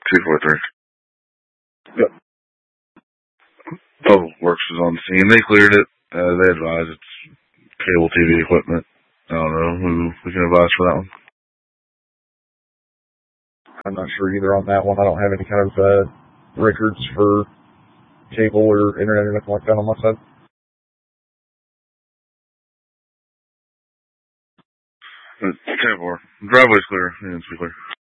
243. Yep. Public Works is on the scene. They cleared it. They advise it's cable TV equipment. I don't know who we can advise for that one. I'm not sure either on that one. I don't have any kind of records for cable or internet or anything like that on my side. But 10-4. Driveway's clear. It's clear.